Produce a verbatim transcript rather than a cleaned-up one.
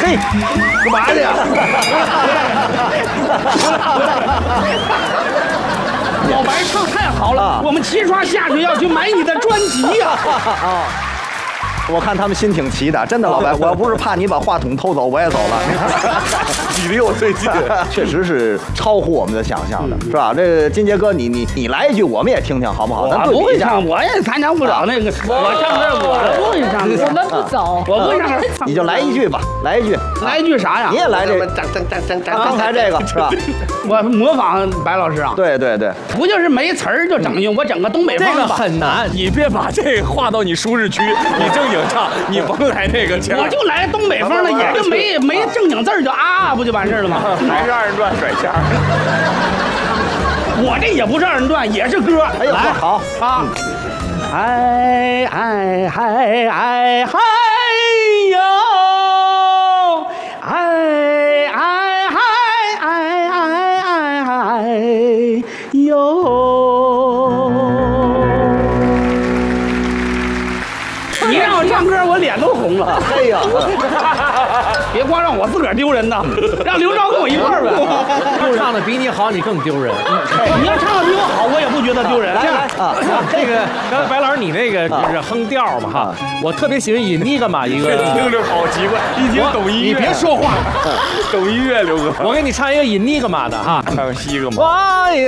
嘿，干嘛去呀？ 老白唱太好了， 啊我们齐刷下去要去买你的专辑呀！ 啊！我看他们心挺齐的，真的，老白，我要不是怕你把话筒偷走，我也走了。 你离我最近， 确实是超乎我们的想象的，是吧？这个金杰哥，你你你来一句，我们也听听好不好？咱我对比一下。 不会唱，我也参加不了那个，我唱歌我不会唱歌， 我们不走， 我不会唱歌。 你就来一句吧，来一句， 来一句啥呀你？也来这个， 张张张张刚才这个是吧？ 我模仿白老师啊， 对对对， 不就是没词儿就整用，我整个东北这个风吧。 很难， 你别把这个划到你舒适区，你正经唱，你甭来这个腔。 我就来东北风的，也就没没正经字儿，就啊，不就完事儿了吗？ 还是二人转甩腔。 我这也不是二人转，也是歌。 哎呦， 来好啊！哎哎哎哎嗨哟！哎哎哎哎哎哎哎哟！你让我唱歌，我脸都红了。 哎呀， 别光让我自个儿丢人呐，让刘钊跟我一块儿呗。 又唱的比你好，你更丢人。 你要唱的比我好，我也不觉得丢人。 来来啊， 这个刚才白老师你那个就是哼调嘛哈，我特别喜欢尹妮干嘛一个。 听着好奇怪，一听懂音乐。 你别说话， 懂音乐，刘哥。 我给你唱一个尹妮干嘛的哈。 唱西哥嘛。 哇。